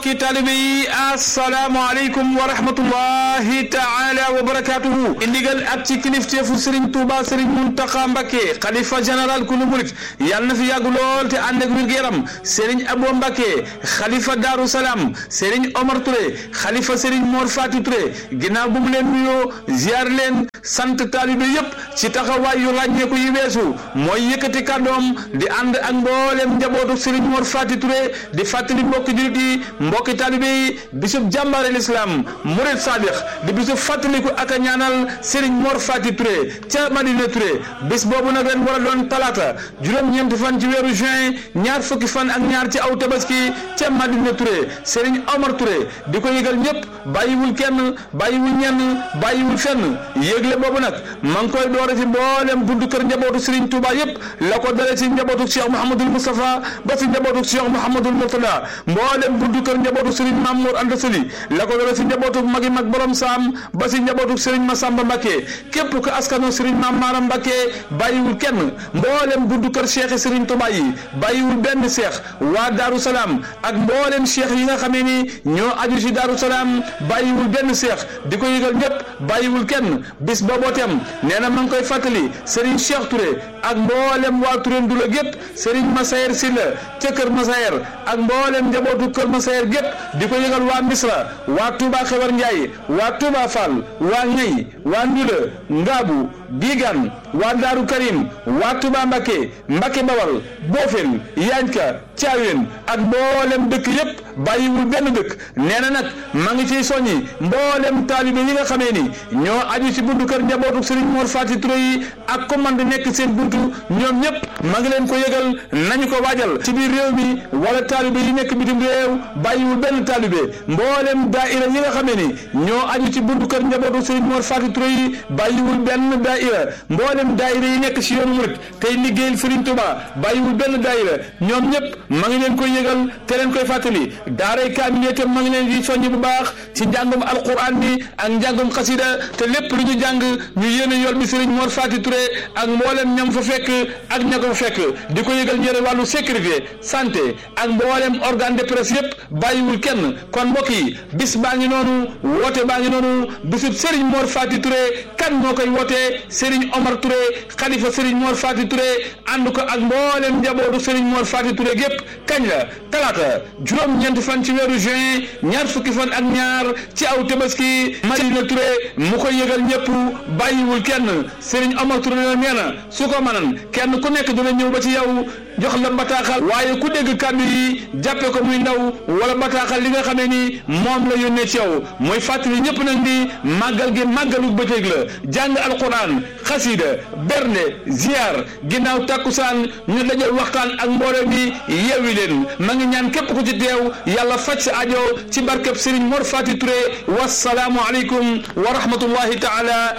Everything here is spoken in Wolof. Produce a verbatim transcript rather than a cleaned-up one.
ki taalibe yi assalaamu aleykum wa rahmatullahi taala wa barakatuhu indigal ak ci kilifteefu Serigne Touba Serigne Mountakha Mbacké xalifa général kulu murit yàlla na fi yàgg lool te ànd ak wér-gu-yaram Serigne Abo Mbacké xalifa Darou Salam Serigne Omar Touré xalifa Serigne Mor Fati Touré ginnaaw bu mu leen nuyoo ziar leen sant taalibe yépp ci taxawaay yu ràññeeku yi weesu mooy yëkkati kàddoom di ànd ak mboolem njabootu Serigne Mor Fati Touré di fàttali mbokki jullit yi mbokki taalibe yi bisub jàmbaare l'islam murid sadiq di bisub fàttaliku ak a ñaanal Serigne Mor Fati Touré ca Madina Touré bis boobu nag ren war a doon talaata juróom-ñeenti fan ci weeru juin ñaar fukki fan ak ñaar ci aw tabaski ca Madina Touré Serigne Omar Touré di ko yëgal ñëpp bàyyiwul kenn bàyyiwul ñenn bàyyiwul fenn yëgle boobu nag ma ngi koy doore ci mboolem buntu kër njabootu Serigne Touba yëpp la ko dale ci njabootu Cheikh Mouhamadoul Moustapha ba ci njabootu Cheikh Mouhamadoul Mourtada mboolem buntu kër njabootu Serigne Mamour Anta Sali la ko dale ci njabootu magi mag borom saam ba ci njabootu Serigne Massamba Mbacké képp ko askano Serigne Mame Maram Mbacké bàyyiwul kenn mboolem buntu kër Cheikh Serigne Touba yi bàyyiwul benn Cheikh waa Darou Salam ak mboolem Cheikh yi nga xamee ni ñoo aju ci Darou Salam bàyyiwul benn Cheikh di ko yëgal ñëpp bàyyiwul kenn bis booboo tem nee na ma ngi koy fàttali Serigne Cheikh Touré ak mboolem waa Touré Ndula gépp Serigne Massayer Sylla ca Kër Massayer ak mboolem njabootu Kër Massayer gépp di ko yëgal waa Misra waa Touba Xewar Ndiaye waa Touba Fall waa Ñey waa Ndula Ngaabu Bigan waa Daaru Karim waa Touba Mbacké Mbacké Bawal Bofel Yaañka Caaween ak mboolem dëkk yépp bàyyiwul benn dëkk nee na nag ma ngi ciy soññi mboolem taalibe yi nga xamee ni ñoo aju ci buntu kër njabootu Serigne Mor Fati Touré yi ak commande nekk seen buntu ñoom ñëpp ma ngi leen ko yëgal nañu ko waajal ci biir réew mi wala taalibe yi nekk bitim réew bàyyiwul benn taalibe mboolem daaira yi nga xamee ni ñoo aju ci buntu kër njabootu Serigne Mor Fati Touré yi bàyyiwul benn daaira mboolem daaira yi nekk ci yoonu murit tey liggéeyal Serigne Touba bàyyiwul benn daaira ñoom ñëpp ma ngi leen koy yëgal te leen koy fàttali daaray kaamil itam ma ngi leen di soññ bu baax ci njàngum alquran bi ak njàngum xasida te lépp lu ñu jàng ñu yéene yool bi Serigne Mor Fati Touré ak mboolem ñam fa fekk ak ña ko fa fekk di ko yëgal ñëre wàllu sécurité santé ak mboolem organe de presse yëpp bàyyiwul kenn kon mbokk yi bis baa ngi noonu woote baa ngi noonu bisub Serigne Mor Fati Touré kan moo koy wootee Serigne Omar Touré xalifa Serigne Mor Fati Touré ànd ko ak mboolem njabootu Serigne Mor Fati Touré gépp kañ la talaata juróom-ñeenti fan ci weeru juin ñaar fukki fan ak ñaar ci aw tabaski Madina Touré mu koy yëgal ñëpp bàyyiwul kenn Serigne Omar Touré la nee na su ko mënan kenn ku nekk dina ñëw ba ci yow jox la bataaxal waaye ku dégg kàddu yi jàppe ko muy ndaw wala bataaxal li nga xamee ni moom la yónnee ci yow mooy fàttali ñëpp nag ni màggal gi màggalu bëccëg la jàng alquran xasida bernde ziar ginnaaw takkusaan ñu dajal waxtaan ak mbooloo mi yeewi leen ma ngi ñaan képp ku ci teew yàlla faj sa ajo ci barkeb Serigne Mor Fati Touré wassalaamu aleykum wa rahmatullahi taala